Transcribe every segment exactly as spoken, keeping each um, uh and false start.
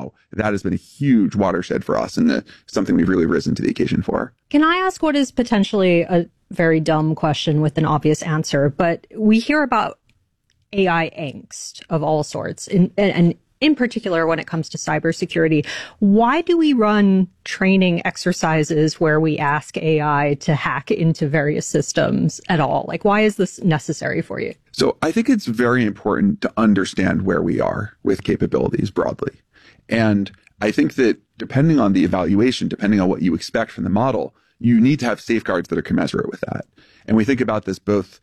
now, that has been a huge watershed for us and uh, something we've really risen to the occasion for. Can I ask what is potentially a very dumb question with an obvious answer? But we hear about A I angst of all sorts, and, and in particular when it comes to cybersecurity. Why do we run training exercises where we ask A I to hack into various systems at all? Like, why is this necessary for you? So I think it's very important to understand where we are with capabilities broadly. And I think that depending on the evaluation, depending on what you expect from the model, you need to have safeguards that are commensurate with that. And we think about this both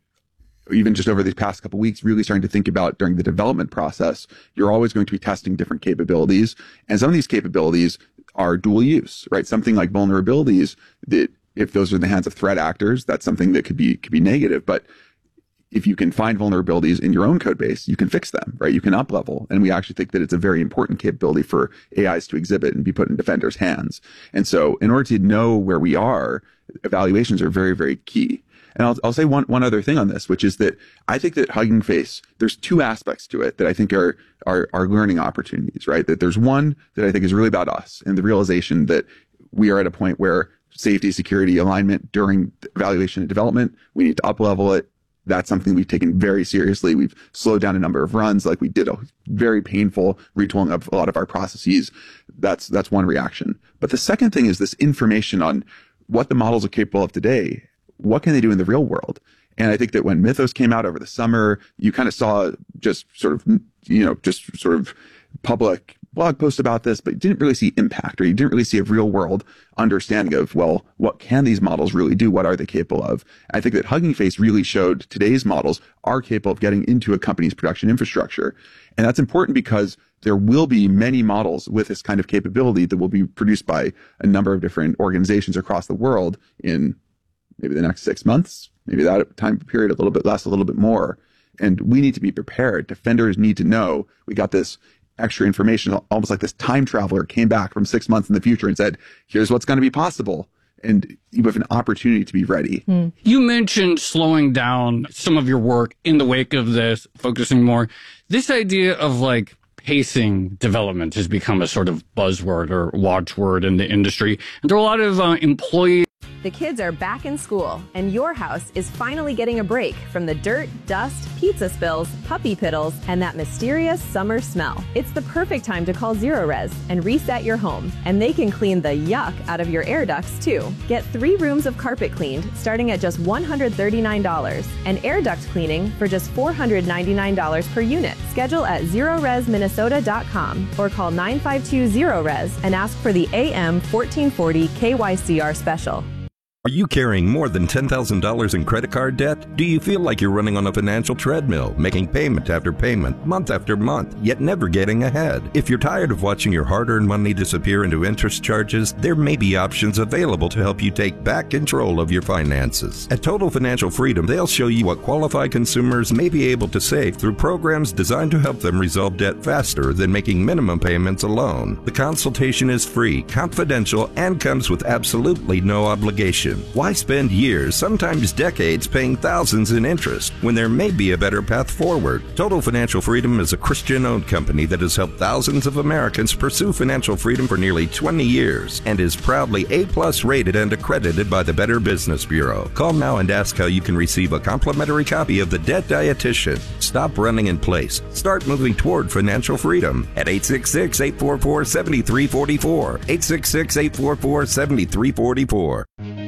even just over these past couple of weeks, really starting to think about during the development process, you're always going to be testing different capabilities. And some of these capabilities are dual use, right? Something like vulnerabilities that if those are in the hands of threat actors, that's something that could be, could be negative. But if you can find vulnerabilities in your own code base, you can fix them, right? You can up level. And we actually think that it's a very important capability for A Is to exhibit and be put in defenders' hands. And so in order to know where we are, evaluations are very, very key. And I'll, I'll say one, one other thing on this, which is that I think that Hugging Face, there's two aspects to it that I think are, are, are learning opportunities, right? That there's one that I think is really about us and the realization that we are at a point where safety, security, alignment during evaluation and development, we need to up level it. That's something we've taken very seriously. We've slowed down a number of runs, like we did a very painful retooling of a lot of our processes. That's, that's one reaction. But the second thing is this information on what the models are capable of today. What can they do in the real world? And I think that when Mythos came out over the summer, you kind of saw just sort of, you know, just sort of public blog posts about this, but you didn't really see impact, or you didn't really see a real world understanding of, well, what can these models really do? What are they capable of? I think that Hugging Face really showed today's models are capable of getting into a company's production infrastructure. And that's important because there will be many models with this kind of capability that will be produced by a number of different organizations across the world in maybe the next six months, maybe that time period a little bit less, a little bit more. And we need to be prepared. Defenders need to know we got this extra information, almost like this time traveler came back from six months in the future and said, here's what's going to be possible. And you have an opportunity to be ready. Mm. You mentioned slowing down some of your work in the wake of this, focusing more. This idea of like pacing development has become a sort of buzzword or watchword in the industry. And there are a lot of uh, employees. The kids are back in school, and your house is finally getting a break from the dirt, dust, pizza spills, puppy piddles, and that mysterious summer smell. It's the perfect time to call Zerorez and reset your home, and they can clean the yuck out of your air ducts, too. Get three rooms of carpet cleaned starting at just one hundred thirty-nine dollars, and air duct cleaning for just four hundred ninety-nine dollars per unit. Schedule at zerorez minnesota dot com or call nine five two zero res and ask for the A M fourteen forty K Y C R special. Are you carrying more than ten thousand dollars in credit card debt? Do you feel like you're running on a financial treadmill, making payment after payment, month after month, yet never getting ahead? If you're tired of watching your hard-earned money disappear into interest charges, there may be options available to help you take back control of your finances. At Total Financial Freedom, they'll show you what qualified consumers may be able to save through programs designed to help them resolve debt faster than making minimum payments alone. The consultation is free, confidential, and comes with absolutely no obligation. Why spend years, sometimes decades, paying thousands in interest when there may be a better path forward? Total Financial Freedom is a Christian-owned company that has helped thousands of Americans pursue financial freedom for nearly twenty years and is proudly A-plus rated and accredited by the Better Business Bureau. Call now and ask how you can receive a complimentary copy of The Debt Dietitian. Stop running in place. Start moving toward financial freedom at eight six six, eight four four, seven three four four, eight six six, eight four four, seven three four four.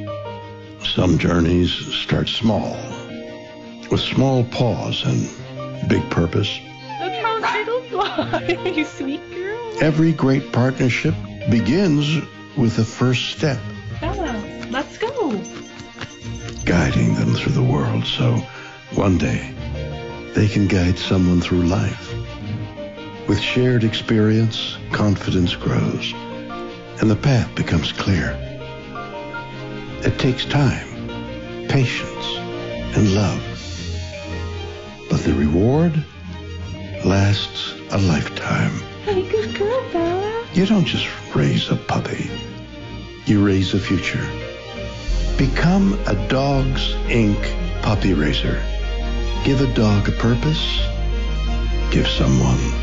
Some journeys start small, with small pause and big purpose. Look how turtles fly, you sweet girl. Every great partnership begins with the first step. Bella, let's go. Guiding them through the world so one day they can guide someone through life. With shared experience, confidence grows, and the path becomes clear. It takes time, patience, and love. But the reward lasts a lifetime. Hey, good girl, Bella. You don't just raise a puppy. You raise a future. Become a Dogs Incorporated puppy raiser. Give a dog a purpose. Give someone